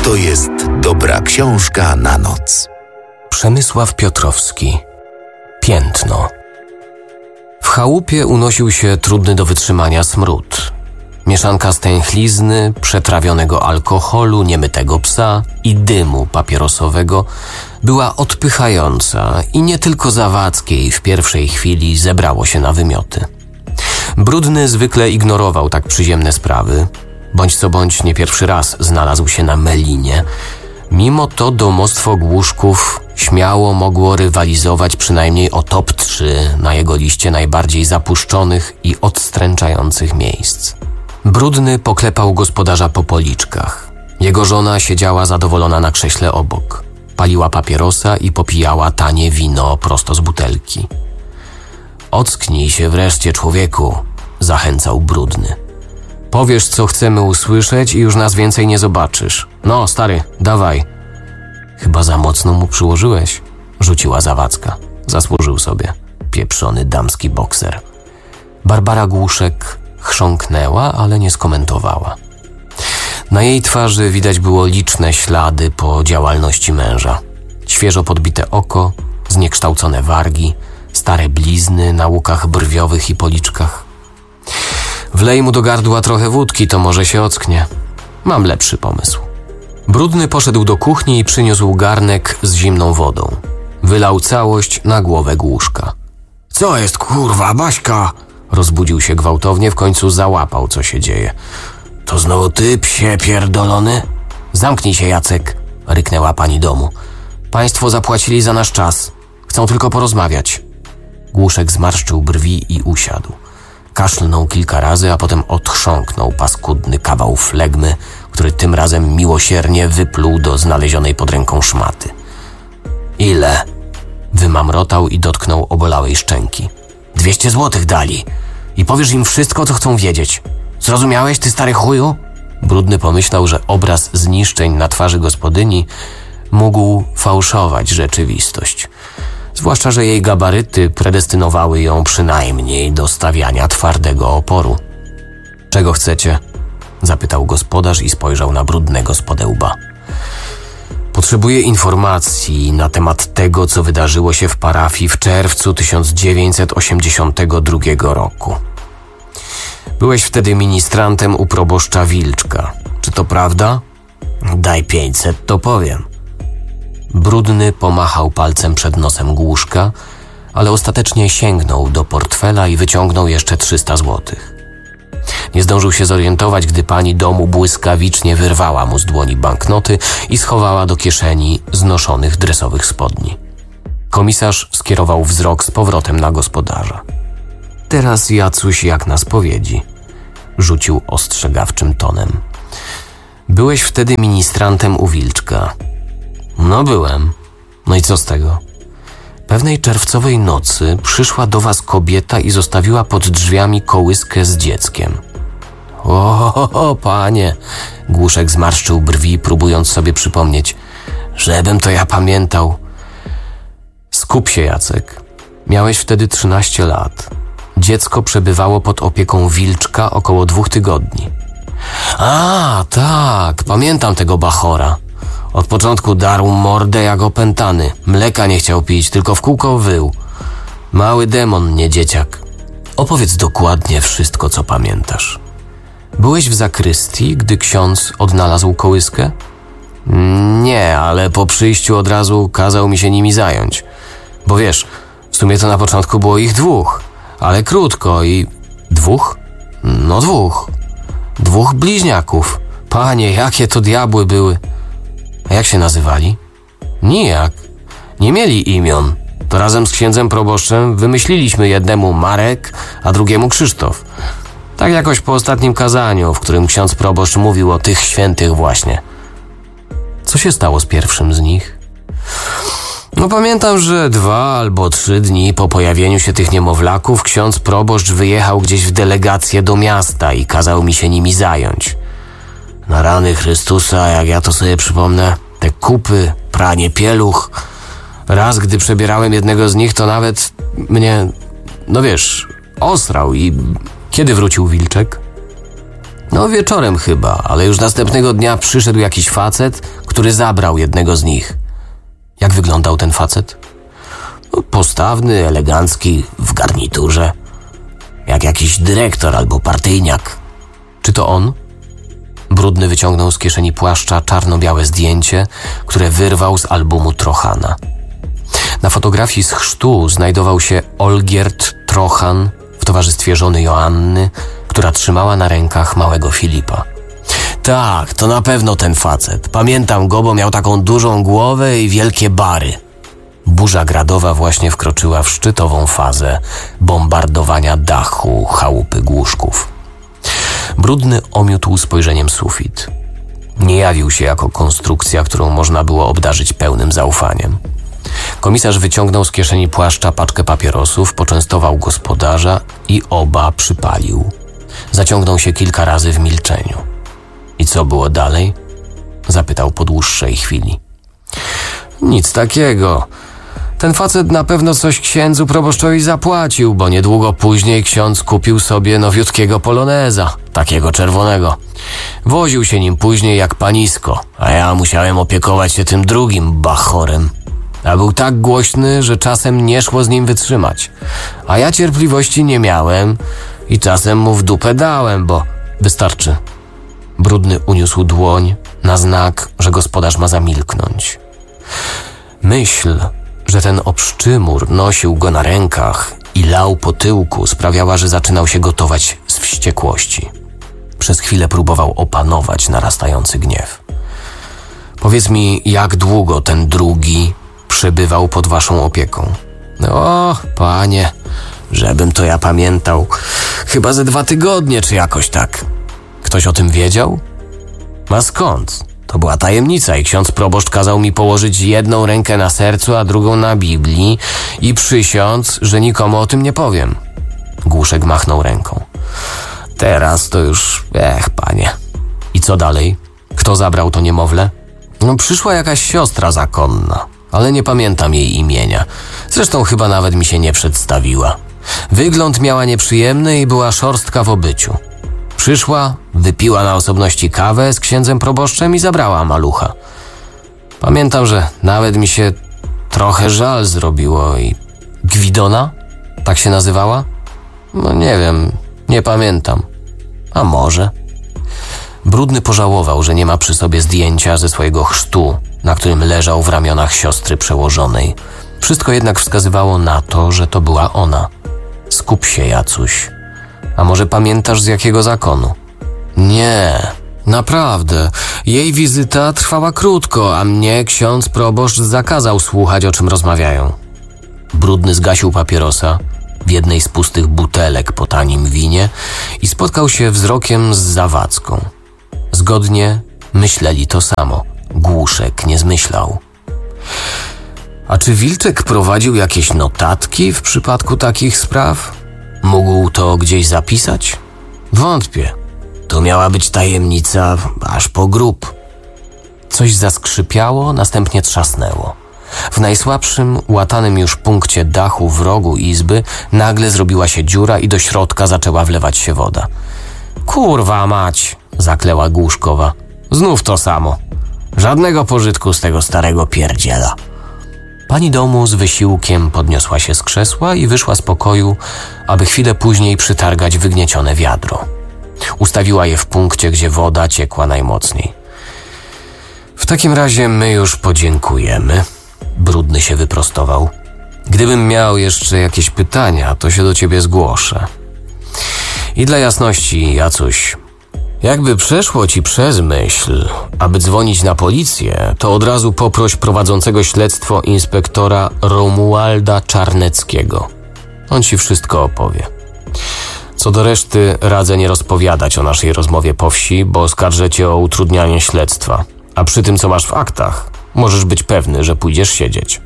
To jest dobra książka na noc. Przemysław Piotrowski. Piętno. W chałupie unosił się trudny do wytrzymania smród. Mieszanka stęchlizny, przetrawionego alkoholu, niemytego psa i dymu papierosowego była odpychająca i nie tylko Zawadzkiej w pierwszej chwili zebrało się na wymioty. Brudny zwykle ignorował tak przyziemne sprawy, bądź co bądź nie pierwszy raz znalazł się na melinie. Mimo to domostwo Głuszków śmiało mogło rywalizować przynajmniej o top 3 na jego liście najbardziej zapuszczonych i odstręczających miejsc. Brudny poklepał gospodarza po policzkach. Jego żona siedziała zadowolona na krześle obok. Paliła papierosa i popijała tanie wino prosto z butelki. Ocknij się wreszcie, człowieku, zachęcał Brudny. Powiesz, co chcemy usłyszeć i już nas więcej nie zobaczysz. No, stary, dawaj. Chyba za mocno mu przyłożyłeś, rzuciła Zawadzka. Zasłużył sobie. Pieprzony damski bokser. Barbara Głuszek chrząknęła, ale nie skomentowała. Na jej twarzy widać było liczne ślady po działalności męża. Świeżo podbite oko, zniekształcone wargi, stare blizny na łukach brwiowych i policzkach. Wlej mu do gardła trochę wódki, to może się ocknie. Mam lepszy pomysł. Brudny poszedł do kuchni i przyniósł garnek z zimną wodą. Wylał całość na głowę Głuszka. Co jest, kurwa, Baśka? Rozbudził się gwałtownie, w końcu załapał, co się dzieje. To znowu ty, psie pierdolony? Zamknij się, Jacek, ryknęła pani domu. Państwo zapłacili za nasz czas. Chcą tylko porozmawiać. Głuszek zmarszczył brwi i usiadł. Kaszlnął kilka razy, a potem odchrząknął paskudny kawał flegmy, który tym razem miłosiernie wypluł do znalezionej pod ręką szmaty. Ile? Wymamrotał i dotknął obolałej szczęki. 200 złotych dali. I powiesz im wszystko, co chcą wiedzieć. Zrozumiałeś, ty stary chuju? Brudny pomyślał, że obraz zniszczeń na twarzy gospodyni mógł fałszować rzeczywistość. Zwłaszcza, że jej gabaryty predestynowały ją przynajmniej do stawiania twardego oporu. Czego chcecie? Zapytał gospodarz i spojrzał na Brudnego z podełba. Potrzebuję informacji na temat tego, co wydarzyło się w parafii w czerwcu 1982 roku. Byłeś wtedy ministrantem u proboszcza Wilczka. Czy to prawda? Daj 500, to powiem. Brudny pomachał palcem przed nosem Głuszka, ale ostatecznie sięgnął do portfela i wyciągnął jeszcze 300 złotych. Nie zdążył się zorientować, gdy pani domu błyskawicznie wyrwała mu z dłoni banknoty i schowała do kieszeni znoszonych dresowych spodni. Komisarz skierował wzrok z powrotem na gospodarza. Teraz, Jacuś, jak na spowiedzi, rzucił ostrzegawczym tonem. Byłeś wtedy ministrantem u Wilczka. No byłem. No i co z tego? Pewnej czerwcowej nocy przyszła do was kobieta i zostawiła pod drzwiami kołyskę z dzieckiem. O, panie! Głuszek zmarszczył brwi, próbując sobie przypomnieć. Żebym to ja pamiętał. Skup się, Jacek. Miałeś wtedy 13 lat. Dziecko przebywało pod opieką Wilczka około 2 tygodni. A, tak, pamiętam tego bachora. Od początku darł mordę jak opętany. Mleka nie chciał pić, tylko w kółko wył. Mały demon, nie dzieciak. Opowiedz dokładnie wszystko, co pamiętasz. Byłeś w zakrystii, gdy ksiądz odnalazł kołyskę? Nie, ale po przyjściu od razu kazał mi się nimi zająć. Bo wiesz, w sumie to na początku było ich 2, ale krótko i... 2? No 2. 2 bliźniaków. Panie, jakie to diabły były. A jak się nazywali? Nijak. Nie mieli imion. To razem z księdzem proboszczem wymyśliliśmy jednemu Marek, a drugiemu Krzysztof. Tak jakoś po ostatnim kazaniu, w którym ksiądz proboszcz mówił o tych świętych właśnie. Co się stało z pierwszym z nich? No pamiętam, że 2 albo 3 dni po pojawieniu się tych niemowlaków ksiądz proboszcz wyjechał gdzieś w delegację do miasta i kazał mi się nimi zająć. Na rany Chrystusa, jak ja to sobie przypomnę, te kupy, pranie pieluch. Raz, gdy przebierałem jednego z nich, to nawet mnie, no wiesz, osrał. I kiedy wrócił Wilczek? No wieczorem chyba, ale już następnego dnia przyszedł jakiś facet, który zabrał jednego z nich. Jak wyglądał ten facet? No, postawny, elegancki, w garniturze. Jak jakiś dyrektor albo partyjniak. Czy to on? Brudny wyciągnął z kieszeni płaszcza czarno-białe zdjęcie, które wyrwał z albumu Trochana. Na fotografii z chrztu znajdował się Olgierd Trochan w towarzystwie żony Joanny, która trzymała na rękach małego Filipa. Tak, to na pewno ten facet. Pamiętam go, bo miał taką dużą głowę i wielkie bary. Burza gradowa właśnie wkroczyła w szczytową fazę bombardowania dachu chałupy Głuszków. Brudny omiótł spojrzeniem sufit. Nie jawił się jako konstrukcja, którą można było obdarzyć pełnym zaufaniem. Komisarz wyciągnął z kieszeni płaszcza paczkę papierosów, poczęstował gospodarza i oba przypalił. Zaciągnął się kilka razy w milczeniu. I co było dalej? Zapytał po dłuższej chwili. Nic takiego. Ten facet na pewno coś księdzu proboszczowi zapłacił, bo niedługo później ksiądz kupił sobie nowiutkiego poloneza, takiego czerwonego. Woził się nim później jak panisko, a ja musiałem opiekować się tym drugim bachorem. A był tak głośny, że czasem nie szło z nim wytrzymać. A ja cierpliwości nie miałem i czasem mu w dupę dałem, bo wystarczy. Brudny uniósł dłoń na znak, że gospodarz ma zamilknąć. Myśl, że ten obszczymur nosił go na rękach i lał po tyłku, sprawiała, że zaczynał się gotować z wściekłości. Przez chwilę próbował opanować narastający gniew. Powiedz mi, jak długo ten drugi przebywał pod waszą opieką? O, panie, żebym to ja pamiętał. Chyba ze 2 tygodnie, czy jakoś tak. Ktoś o tym wiedział? A skąd? To była tajemnica i ksiądz proboszcz kazał mi położyć jedną rękę na sercu, a drugą na Biblii i przysiąc, że nikomu o tym nie powiem. Głuszek machnął ręką. Teraz to już, panie. I co dalej? Kto zabrał to niemowlę? No, przyszła jakaś siostra zakonna, ale nie pamiętam jej imienia. Zresztą chyba nawet mi się nie przedstawiła. Wygląd miała nieprzyjemny i była szorstka w obyciu. Przyszła, wypiła na osobności kawę z księdzem proboszczem i zabrała malucha. Pamiętam, że nawet mi się trochę żal zrobiło i... Gwidona? Tak się nazywała? No nie wiem, nie pamiętam. A może? Brudny pożałował, że nie ma przy sobie zdjęcia ze swojego chrztu, na którym leżał w ramionach siostry przełożonej. Wszystko jednak wskazywało na to, że to była ona. Skup się, Jacuś. A może pamiętasz, z jakiego zakonu? Nie, naprawdę. Jej wizyta trwała krótko, a mnie ksiądz proboszcz zakazał słuchać, o czym rozmawiają. Brudny zgasił papierosa w jednej z pustych butelek po tanim winie i spotkał się wzrokiem z Zawadzką. Zgodnie myśleli to samo. Głuszek nie zmyślał. A czy Wilczek prowadził jakieś notatki w przypadku takich spraw? Mógł to gdzieś zapisać? Wątpię. To miała być tajemnica aż po grób. Coś zaskrzypiało, następnie trzasnęło. W najsłabszym, łatanym już punkcie dachu w rogu izby nagle zrobiła się dziura i do środka zaczęła wlewać się woda. Kurwa mać, zakleła Głuszkowa. Znów to samo. Żadnego pożytku z tego starego pierdziela. Pani domu z wysiłkiem podniosła się z krzesła i wyszła z pokoju, aby chwilę później przytargać wygniecione wiadro. Ustawiła je w punkcie, gdzie woda ciekła najmocniej. W takim razie my już podziękujemy. Brudny się wyprostował. Gdybym miał jeszcze jakieś pytania, to się do ciebie zgłoszę. I dla jasności, Jacuś, jakby przeszło ci przez myśl, aby dzwonić na policję, to od razu poproś prowadzącego śledztwo inspektora Romualda Czarneckiego. On ci wszystko opowie. Co do reszty, radzę nie rozpowiadać o naszej rozmowie po wsi, bo oskarżę cię o utrudnianie śledztwa. A przy tym, co masz w aktach, możesz być pewny, że pójdziesz siedzieć.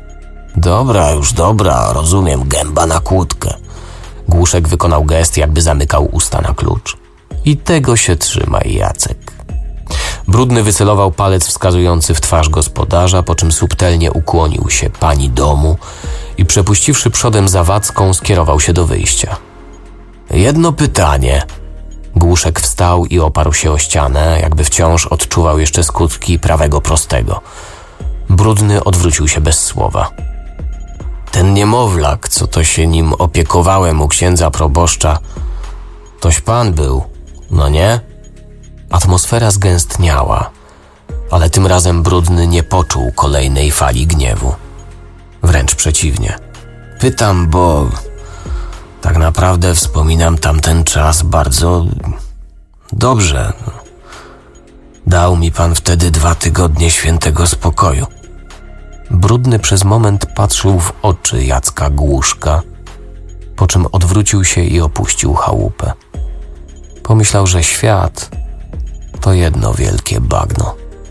Dobra, rozumiem, gęba na kłódkę. Głuszek wykonał gest, jakby zamykał usta na klucz. I tego się trzymaj, Jacek. Brudny wycelował palec wskazujący w twarz gospodarza, po czym subtelnie ukłonił się pani domu i przepuściwszy przodem Zawadzką, skierował się do wyjścia. Jedno pytanie. Głuszek wstał i oparł się o ścianę, jakby wciąż odczuwał jeszcze skutki prawego prostego. Brudny odwrócił się bez słowa. Ten niemowlak, co to się nim opiekowałem u księdza proboszcza, toś pan był, no nie? Atmosfera zgęstniała, ale tym razem Brudny nie poczuł kolejnej fali gniewu. Wręcz przeciwnie. Pytam, bo tak naprawdę wspominam tamten czas bardzo dobrze. Dał mi pan wtedy 2 tygodnie świętego spokoju. Brudny przez moment patrzył w oczy Jacka Głuszka, po czym odwrócił się i opuścił chałupę. Pomyślał, że świat to jedno wielkie bagno.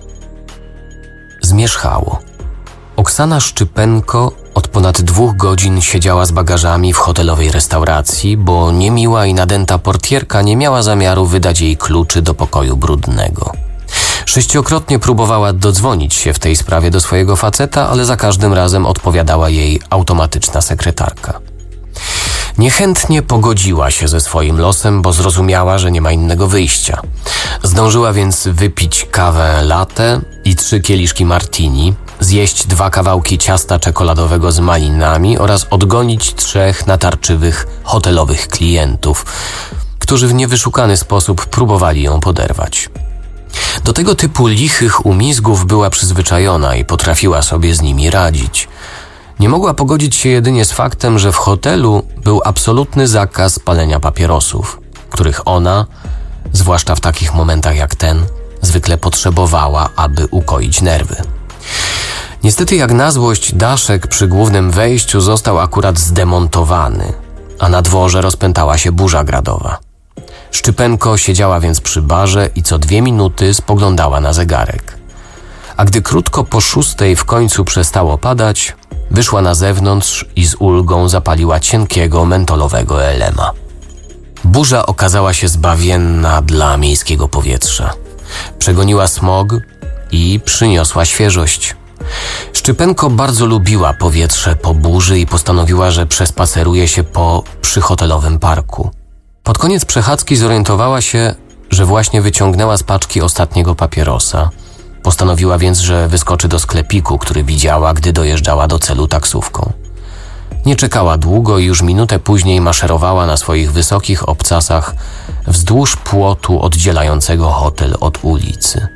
Zmierzchało. Oksana Szczypenko od ponad 2 godzin siedziała z bagażami w hotelowej restauracji, bo niemiła i nadęta portierka nie miała zamiaru wydać jej kluczy do pokoju Brudnego. 6-krotnie próbowała dodzwonić się w tej sprawie do swojego faceta, ale za każdym razem odpowiadała jej automatyczna sekretarka. Niechętnie pogodziła się ze swoim losem, bo zrozumiała, że nie ma innego wyjścia. Zdążyła więc wypić kawę latte i 3 kieliszki martini, zjeść 2 kawałki ciasta czekoladowego z malinami oraz odgonić 3 natarczywych hotelowych klientów, którzy w niewyszukany sposób próbowali ją poderwać. Do tego typu lichych umizgów była przyzwyczajona i potrafiła sobie z nimi radzić. Nie mogła pogodzić się jedynie z faktem, że w hotelu był absolutny zakaz palenia papierosów, których ona, zwłaszcza w takich momentach jak ten, zwykle potrzebowała, aby ukoić nerwy. Niestety jak na złość daszek przy głównym wejściu został akurat zdemontowany, a na dworze rozpętała się burza gradowa. Szczypenko siedziała więc przy barze i co 2 minuty spoglądała na zegarek. A gdy krótko po 6 w końcu przestało padać, wyszła na zewnątrz i z ulgą zapaliła cienkiego mentolowego elema. Burza okazała się zbawienna dla miejskiego powietrza. Przegoniła smog i przyniosła świeżość. Szczypenko bardzo lubiła powietrze po burzy i postanowiła, że przespaceruje się po przyhotelowym parku. Pod koniec przechadzki zorientowała się, że właśnie wyciągnęła z paczki ostatniego papierosa. Postanowiła więc, że wyskoczy do sklepiku, który widziała, gdy dojeżdżała do celu taksówką. Nie czekała długo i już minutę później maszerowała na swoich wysokich obcasach wzdłuż płotu oddzielającego hotel od ulicy.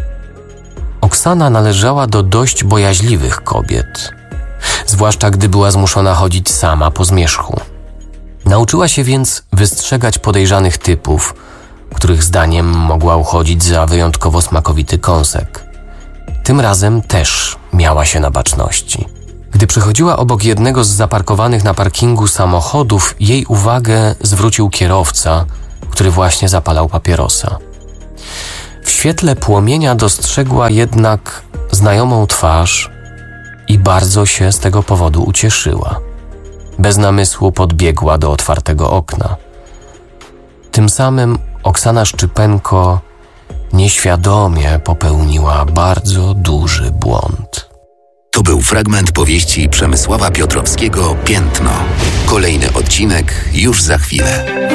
Oksana należała do dość bojaźliwych kobiet, zwłaszcza gdy była zmuszona chodzić sama po zmierzchu. Nauczyła się więc wystrzegać podejrzanych typów, których zdaniem mogła uchodzić za wyjątkowo smakowity kąsek. Tym razem też miała się na baczności. Gdy przechodziła obok jednego z zaparkowanych na parkingu samochodów, jej uwagę zwrócił kierowca, który właśnie zapalał papierosa. W świetle płomienia dostrzegła jednak znajomą twarz i bardzo się z tego powodu ucieszyła. Bez namysłu podbiegła do otwartego okna. Tym samym Oksana Szczypenko nieświadomie popełniła bardzo duży błąd. To był fragment powieści Przemysława Piotrowskiego „Piętno”. Kolejny odcinek już za chwilę.